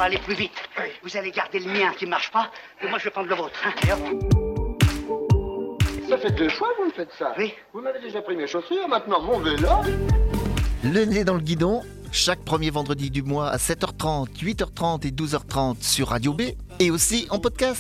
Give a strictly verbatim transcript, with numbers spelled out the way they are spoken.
va aller plus vite. Vous allez garder le mien qui marche pas, et moi je vais prendre le vôtre. Hein, et hop. Ça fait deux fois que vous me faites ça. Oui. Vous m'avez déjà pris mes chaussures, maintenant mon vélo. Le nez dans le guidon, chaque premier vendredi du mois à sept heures trente, huit heures trente et douze heures trente sur Radio B et aussi en podcast.